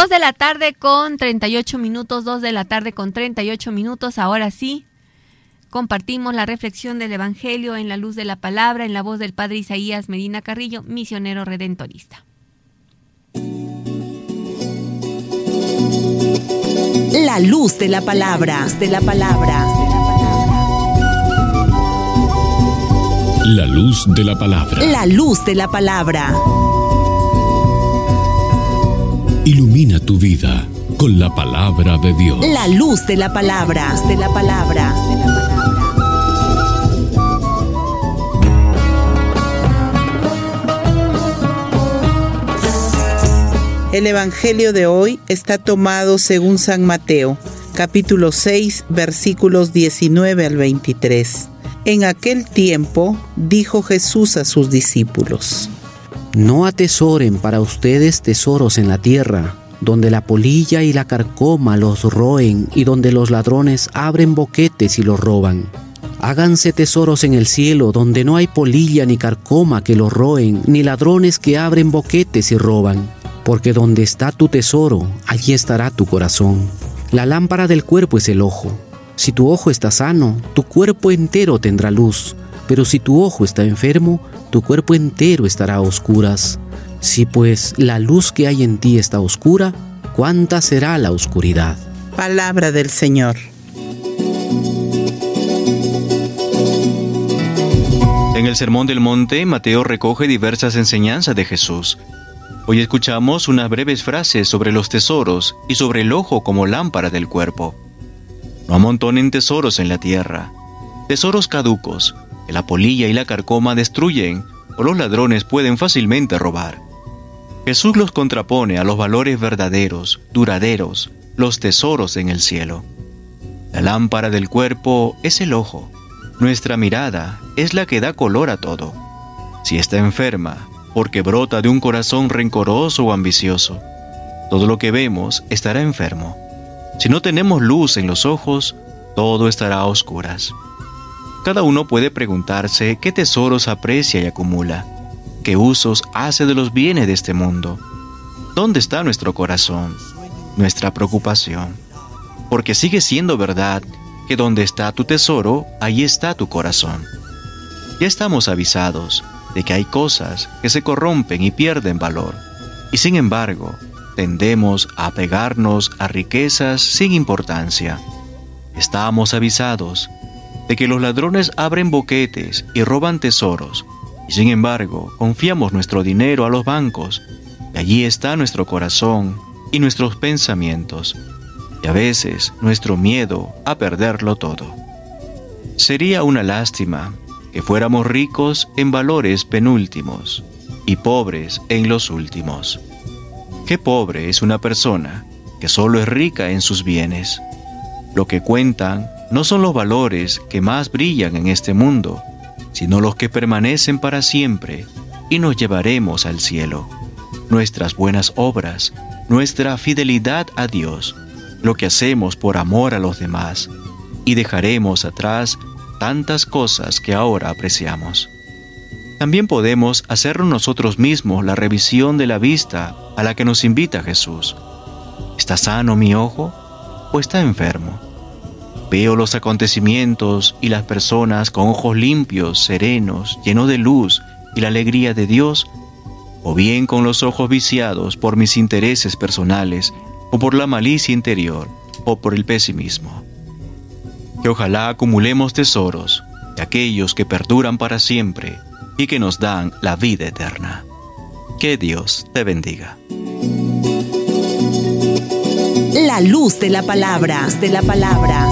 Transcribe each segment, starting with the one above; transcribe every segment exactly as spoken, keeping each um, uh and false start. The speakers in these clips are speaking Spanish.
Dos de la tarde con treinta y ocho minutos, dos de la tarde con treinta y ocho minutos. Ahora sí, compartimos la reflexión del Evangelio en la luz de la palabra, en la voz del Padre Isaías Medina Carrillo, misionero redentorista. La luz de la palabra, de la palabra. La luz de la palabra. La luz de la palabra. Ilumina tu vida con la palabra de Dios. La luz de la palabra, de la palabra. El Evangelio de hoy está tomado según San Mateo, capítulo seis, versículos diecinueve al veintitrés. En aquel tiempo dijo Jesús a sus discípulos: No atesoren para ustedes tesoros en la tierra, donde la polilla y la carcoma los roen y donde los ladrones abren boquetes y los roban. Háganse tesoros en el cielo, donde no hay polilla ni carcoma que los roen, ni ladrones que abren boquetes y roban. Porque donde está tu tesoro, allí estará tu corazón. La lámpara del cuerpo es el ojo. Si tu ojo está sano, tu cuerpo entero tendrá luz. Pero si tu ojo está enfermo, tu cuerpo entero estará a oscuras. Si pues la luz que hay en ti está oscura, ¿cuánta será la oscuridad? Palabra del Señor. En el Sermón del Monte, Mateo recoge diversas enseñanzas de Jesús. Hoy escuchamos unas breves frases sobre los tesoros y sobre el ojo como lámpara del cuerpo. No amontonen tesoros en la tierra, tesoros caducos, que la polilla y la carcoma destruyen o los ladrones pueden fácilmente robar. Jesús los contrapone a los valores verdaderos, duraderos, los tesoros en el cielo. La lámpara del cuerpo es el ojo. Nuestra mirada es la que da color a todo. Si está enferma, porque brota de un corazón rencoroso o ambicioso, todo lo que vemos estará enfermo. Si no tenemos luz en los ojos, todo estará a oscuras. Cada uno puede preguntarse qué tesoros aprecia y acumula, qué usos hace de los bienes de este mundo. ¿Dónde está nuestro corazón, nuestra preocupación? Porque sigue siendo verdad que donde está tu tesoro, ahí está tu corazón. Ya estamos avisados de que hay cosas que se corrompen y pierden valor, y sin embargo, tendemos a apegarnos a riquezas sin importancia. Estamos avisados de que los ladrones abren boquetes y roban tesoros, y sin embargo, confiamos nuestro dinero a los bancos, y allí está nuestro corazón y nuestros pensamientos, y a veces nuestro miedo a perderlo todo. Sería una lástima que fuéramos ricos en valores penúltimos y pobres en los últimos. Qué pobre es una persona que solo es rica en sus bienes. Lo que cuentan no son los valores que más brillan en este mundo, sino los que permanecen para siempre y nos llevaremos al cielo. Nuestras buenas obras, nuestra fidelidad a Dios, lo que hacemos por amor a los demás, y dejaremos atrás tantas cosas que ahora apreciamos. También podemos hacernos nosotros mismos la revisión de la vista a la que nos invita Jesús. ¿Está sano mi ojo o está enfermo? ¿Veo los acontecimientos y las personas con ojos limpios, serenos, llenos de luz y la alegría de Dios? ¿O bien con los ojos viciados por mis intereses personales, o por la malicia interior, o por el pesimismo? Que ojalá acumulemos tesoros de aquellos que perduran para siempre y que nos dan la vida eterna. Que Dios te bendiga. La luz de la palabra, de la palabra.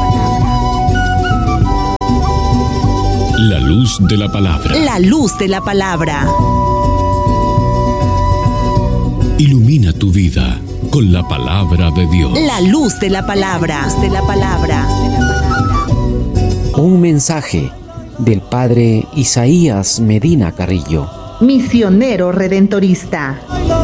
La luz de la palabra. La luz de la palabra. Ilumina tu vida con la palabra de Dios. La luz de la palabra, de la palabra. Un mensaje del Padre Isaías Medina Carrillo, misionero redentorista.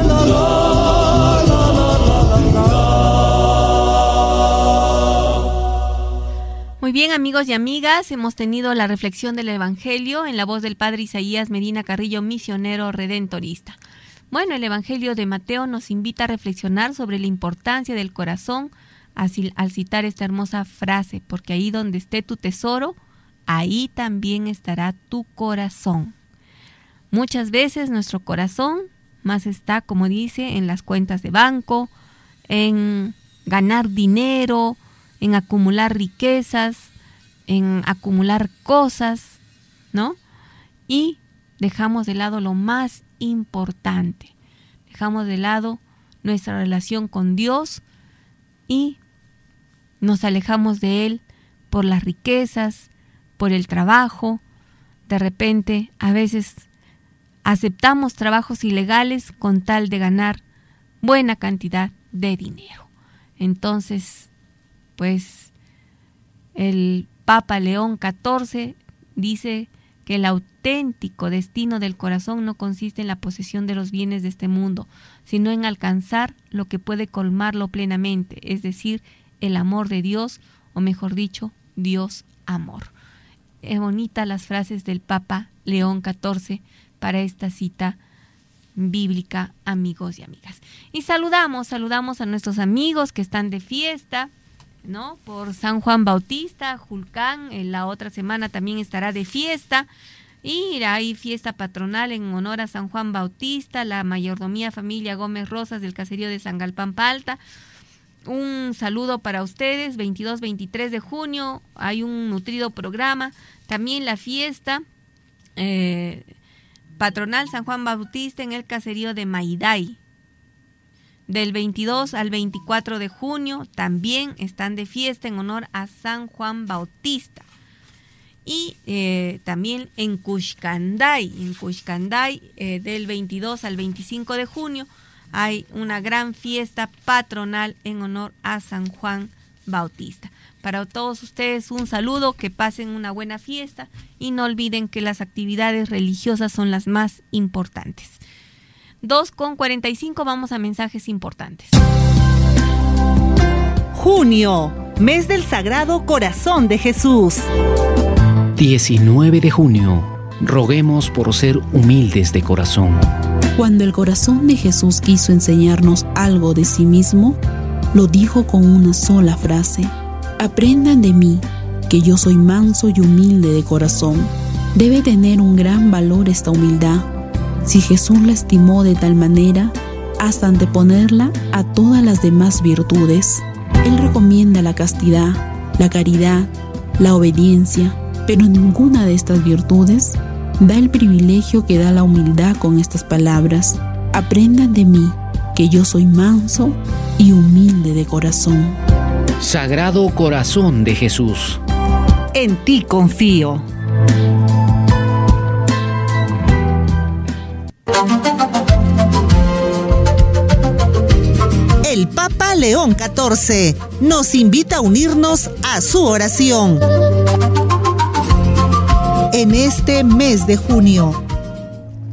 Muy bien, amigos y amigas, hemos tenido la reflexión del Evangelio en la voz del Padre Isaías Medina Carrillo, misionero redentorista. Bueno, el Evangelio de Mateo nos invita a reflexionar sobre la importancia del corazón así, al citar esta hermosa frase, porque ahí donde esté tu tesoro, ahí también estará tu corazón. Muchas veces nuestro corazón más está, como dice, en las cuentas de banco, en ganar dinero, en acumular riquezas, en acumular cosas, ¿no? Y dejamos de lado lo más importante. Dejamos de lado nuestra relación con Dios y nos alejamos de Él por las riquezas, por el trabajo. De repente, a veces aceptamos trabajos ilegales con tal de ganar buena cantidad de dinero. Entonces, pues, el Papa León catorce dice que el auténtico destino del corazón no consiste en la posesión de los bienes de este mundo, sino en alcanzar lo que puede colmarlo plenamente, es decir, el amor de Dios, o mejor dicho, Dios amor. Es bonita las frases del Papa León catorce para esta cita bíblica, amigos y amigas. Y saludamos, saludamos a nuestros amigos que están de fiesta, ¿no? Por San Juan Bautista, Julcán, en la otra semana también estará de fiesta. Y hay fiesta patronal en honor a San Juan Bautista, la mayordomía familia Gómez Rosas del caserío de San Galpán Palta. Un saludo para ustedes, veintidós, veintitrés de junio, hay un nutrido programa. También la fiesta eh, patronal San Juan Bautista en el caserío de Maiday. Del veintidós al veinticuatro de junio también están de fiesta en honor a San Juan Bautista. Y eh, también en Cuxcanday, en Cuxcanday eh, del veintidós al veinticinco de junio hay una gran fiesta patronal en honor a San Juan Bautista. Para todos ustedes un saludo, que pasen una buena fiesta y no olviden que las actividades religiosas son las más importantes. dos con cuarenta y cinco, vamos a mensajes importantes. Junio, mes del Sagrado Corazón de Jesús. diecinueve de junio, roguemos por ser humildes de corazón. Cuando el corazón de Jesús quiso enseñarnos algo de sí mismo, lo dijo con una sola frase: aprendan de mí, que yo soy manso y humilde de corazón. Debe tener un gran valor esta humildad. Si Jesús la estimó de tal manera, hasta anteponerla a todas las demás virtudes. Él recomienda la castidad, la caridad, la obediencia, pero ninguna de estas virtudes da el privilegio que da la humildad con estas palabras: aprendan de mí, que yo soy manso y humilde de corazón. Sagrado Corazón de Jesús, En ti confío. El Papa León catorce nos invita a unirnos a su oración. En este mes de junio,